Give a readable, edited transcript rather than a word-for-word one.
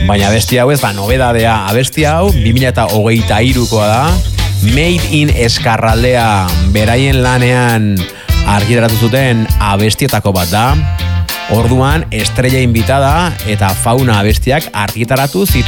Baina abesti hau ez da nobedadea, abesti hau 2023koa da, Made in Eskarraldea beraien lanean argitaratu zuten abestietako bat da. Orduan, Estrella Invitada eta Fauna abestiak argitaratu